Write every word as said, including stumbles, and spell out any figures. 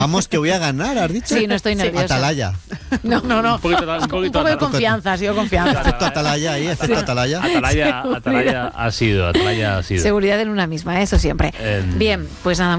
Vamos, que voy a ganar, ¿has dicho? Sí, no estoy nerviosa. Atalaya. No, no, no. Un poquito, un Un poquito poco de atalaya. confianza, ha sido confianza. Efecto Atalaya ahí, efecto Atalaya. Atalaya, Atalaya ha sido, Atalaya ha sido. Seguridad en una misma, eso siempre. En- Bien, pues nada.